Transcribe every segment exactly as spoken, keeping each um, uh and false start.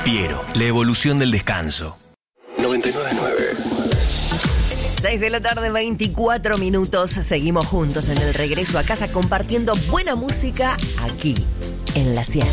Piero, la evolución del descanso. noventa y nueve punto nueve. seis de la tarde, veinticuatro minutos. Seguimos juntos en el regreso a casa compartiendo buena música aquí en La cien.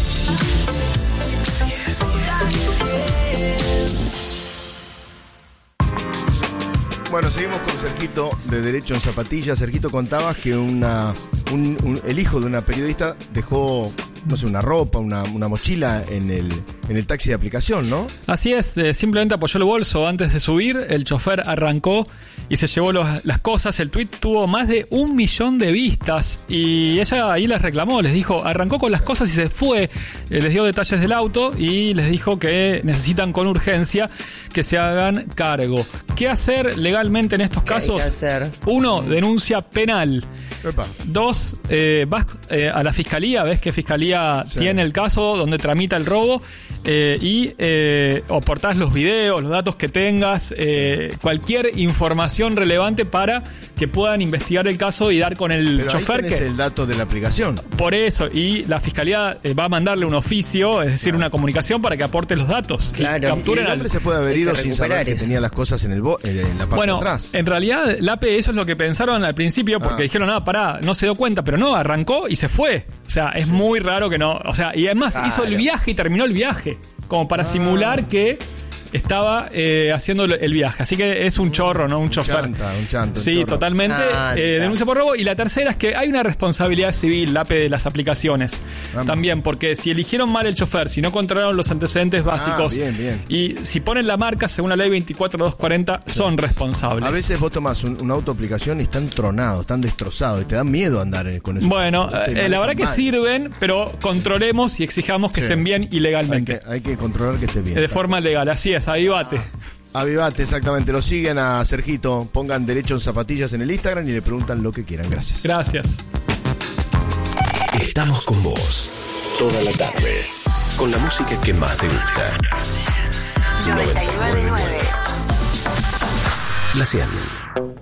Bueno, seguimos con Sergito de Derecho en Zapatillas. Sergito, contabas que una, un, un, el hijo de una periodista dejó, no sé, una ropa, una, una mochila en el, en el taxi de aplicación, ¿no? Así es, eh, simplemente apoyó el bolso antes de subir, el chofer arrancó y se llevó los, las cosas. El tuit tuvo más de un millón de vistas y ella ahí les reclamó, les dijo, arrancó con las cosas y se fue. Eh, les dio detalles del auto y les dijo que necesitan con urgencia que se hagan cargo. ¿Qué hacer legalmente en estos casos? ¿Qué hay que hacer? Uno, denuncia penal. Epa. Dos, eh, vas eh, a la fiscalía, ves que fiscalía sí. tiene el caso donde tramita el robo eh, y eh, aportás los videos, los datos que tengas, eh, cualquier información relevante para que puedan investigar el caso y dar con el Pero chofer. Ahí tenés que el dato de la aplicación. Por eso, y la fiscalía eh, va a mandarle un oficio, es decir, claro. una comunicación para que aporte los datos. Claro. Y capturen y el hombre al... se puede haber ido sin saber eso. que tenía las cosas en, el bo- en la parte bueno, de atrás. En realidad, la A P, eso es lo que pensaron al principio, porque ah. dijeron, ah, pará, no se dio cuenta, pero no, arrancó y se fue. O sea, es sí. muy raro que no. O sea, y además claro. hizo el viaje y terminó el viaje. Como para ah. simular que estaba eh, haciendo el viaje. Así que es un chorro, ¿no? Un, un chofer. Chanta, un chanto, sí, un totalmente. Ah, eh, denuncia por robo. Y la tercera es que hay una responsabilidad civil, la A P de las aplicaciones. Vamos. También, porque si eligieron mal el chofer, si no controlaron los antecedentes básicos, ah, bien, bien. y si ponen la marca según la ley veinticuatro mil doscientos cuarenta, sí. son responsables. A veces vos tomás un, una autoaplicación y están tronados, están destrozados y te da miedo andar con eso. Bueno, eh, la verdad que mal. sirven, pero controlemos y exijamos que sí. estén bien y legalmente. Hay que, hay que controlar que esté bien. De claro. forma legal, así es, avivate. Ah. Avivate, exactamente. Lo siguen a Sergito. Pongan Derecho en Zapatillas en el Instagram y le preguntan lo que quieran. Gracias. Gracias. Estamos con vos toda la tarde con la música que más te gusta. noventa y nueve punto nueve. La cien.